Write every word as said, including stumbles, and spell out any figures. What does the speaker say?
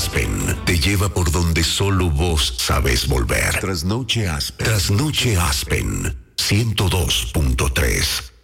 Aspen te lleva por donde solo vos sabes volver. Trasnoche Aspen. Trasnoche Aspen ciento dos punto tres.